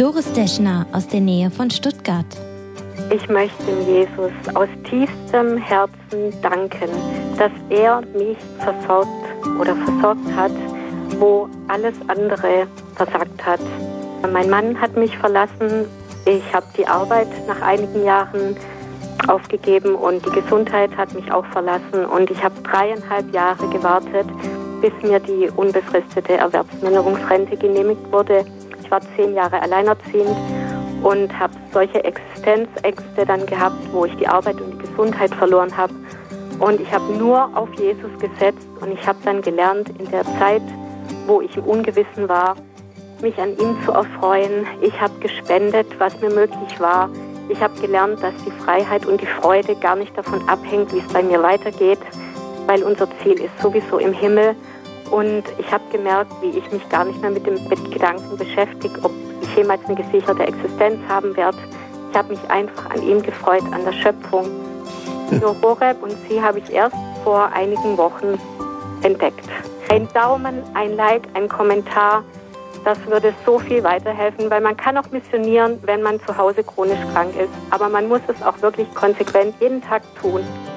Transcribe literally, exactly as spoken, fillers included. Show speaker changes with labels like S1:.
S1: Doris Deschner aus der Nähe von Stuttgart.
S2: Ich möchte Jesus aus tiefstem Herzen danken, dass er mich versorgt oder versorgt hat, wo alles andere versagt hat. Mein Mann hat mich verlassen. Ich habe die Arbeit nach einigen Jahren aufgegeben und die Gesundheit hat mich auch verlassen. Und ich habe dreieinhalb Jahre gewartet, bis mir die unbefristete Erwerbsminderungsrente genehmigt wurde. Ich war zehn Jahre alleinerziehend und habe solche Existenzängste dann gehabt, wo ich die Arbeit und die Gesundheit verloren habe. Und ich habe nur auf Jesus gesetzt und ich habe dann gelernt, in der Zeit, wo ich im Ungewissen war, mich an ihm zu erfreuen. Ich habe gespendet, was mir möglich war. Ich habe gelernt, dass die Freiheit und die Freude gar nicht davon abhängt, wie es bei mir weitergeht, weil unser Ziel ist sowieso im Himmel. Und ich habe gemerkt, wie ich mich gar nicht mehr mit dem Gedanken beschäftige, ob ich jemals eine gesicherte Existenz haben werde. Ich habe mich einfach an ihm gefreut, an der Schöpfung. So Horeb und sie habe ich erst vor einigen Wochen entdeckt. Ein Daumen, ein Like, ein Kommentar, das würde so viel weiterhelfen, weil man kann auch missionieren, wenn man zu Hause chronisch krank ist. Aber man muss es auch wirklich konsequent jeden Tag tun.